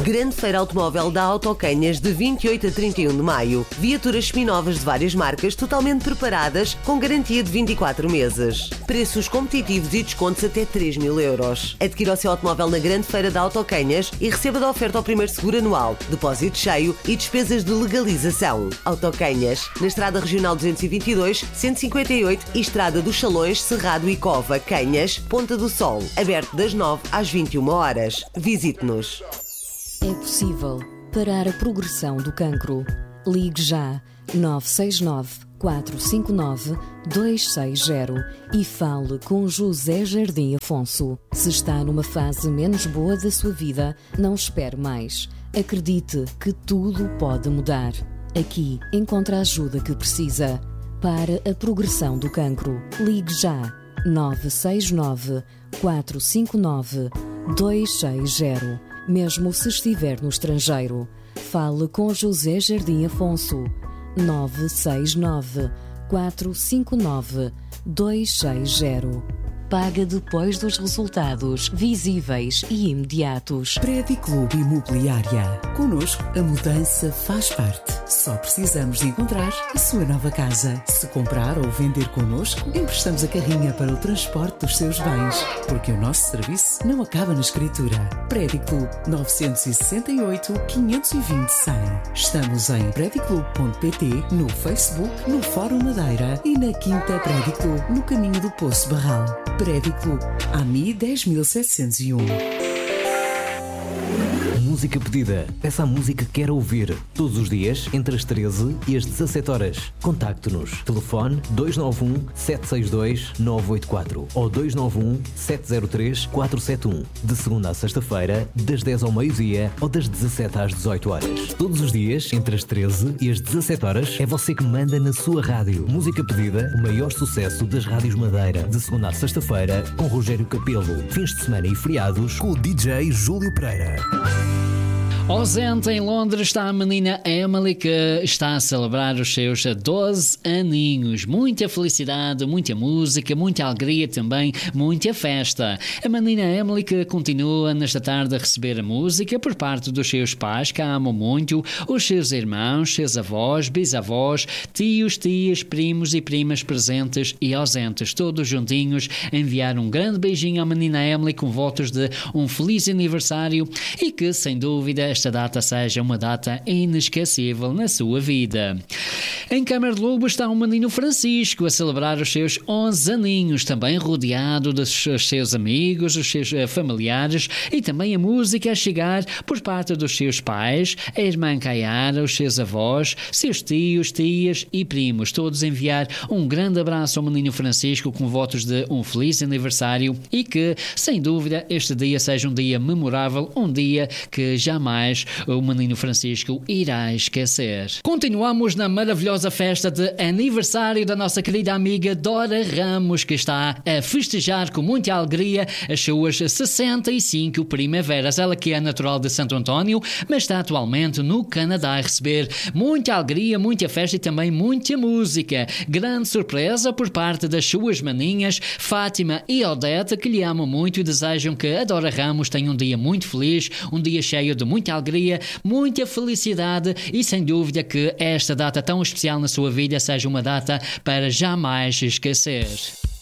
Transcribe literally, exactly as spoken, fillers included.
Grande Feira Automóvel da Autocanhas de vinte e oito a trinta e um de maio. Viaturas seminovas de várias marcas totalmente preparadas com garantia de vinte e quatro meses. Preços competitivos e descontos até três mil euros. Adquira o seu automóvel na Grande Feira da Autocanhas e receba da oferta ao primeiro seguro anual, depósito cheio e despesas de legalização. Autocanhas, na Estrada Regional duzentos e vinte e dois, cento e cinquenta e oito e Estrada dos Chalões, Cerrado e Cova, Canhas, Ponta do Sol. Aberto das nove às vinte e uma horas. Visite-nos. É possível parar a progressão do cancro. Ligue já nove seis nove, quatro cinco nove, dois seis zero e fale com José Jardim Afonso. Se está numa fase menos boa da sua vida, não espere mais. Acredite que tudo pode mudar. Aqui encontra a ajuda que precisa. Para a progressão do cancro, ligue já nove seis nove, quatro cinco nove, dois seis zero. Mesmo se estiver no estrangeiro, fale com José Jardim Afonso. nove seis nove, quatro cinco nove, dois seis zero. Paga depois dos resultados visíveis e imediatos. Prédio Clube Imobiliária. Connosco, a mudança faz parte. Só precisamos de encontrar a sua nova casa. Se comprar ou vender connosco, emprestamos a carrinha para o transporte dos seus bens. Porque o nosso serviço não acaba na escritura. Prédio Clube nove seis oito, quinhentos e vinte, cem. Estamos em prédio clube ponto pt, no Facebook, no Fórum Madeira e na Quinta Prédio Clube, no caminho do Poço Barral. Prédio Clube, A M I dez mil setecentos e um. Música pedida. Peça a música que quer ouvir. Todos os dias, entre as treze e as dezassete horas. Contacte-nos. Telefone dois nove um, sete seis dois, nove oito quatro ou dois nove um, sete zero três, quatro sete um. De segunda a sexta-feira, das dez ao meio-dia ou das dezassete às dezoito horas. Todos os dias, entre as treze e as dezassete horas, é você que manda na sua rádio. Música pedida, o maior sucesso das rádios Madeira. De segunda a sexta-feira, com Rogério Capelo. Fins de semana e feriados, com o D J Júlio Pereira. Ausente em Londres está a menina Emily, que está a celebrar os seus doze aninhos. Muita felicidade, muita música, muita alegria também, muita festa. A menina Emily que continua nesta tarde a receber a música por parte dos seus pais, que a amam muito, os seus irmãos, seus avós, bisavós, tios, tias, primos e primas presentes e ausentes, todos juntinhos, enviar um grande beijinho à menina Emily com votos de um feliz aniversário e que, sem dúvida, esta data seja uma data inesquecível na sua vida. Em Câmara de Lobo está o menino Francisco a celebrar os seus onze aninhos, também rodeado dos seus amigos, dos seus familiares e também a música a chegar por parte dos seus pais, a irmã Caiara, os seus avós, seus tios, tias e primos, todos enviar um grande abraço ao menino Francisco com votos de um feliz aniversário e que, sem dúvida, este dia seja um dia memorável, um dia que jamais o menino Francisco irá esquecer. Continuamos na maravilhosa festa de aniversário da nossa querida amiga Dora Ramos, que está a festejar com muita alegria as suas sessenta e cinco primaveras. Ela que é natural de Santo António, mas está atualmente no Canadá a receber muita alegria, muita festa e também muita música. Grande surpresa por parte das suas maninhas Fátima e Odete, que lhe amam muito e desejam que a Dora Ramos tenha um dia muito feliz, um dia cheio de muita alegria, muita felicidade e sem dúvida que esta data tão especial na sua vida seja uma data para jamais esquecer.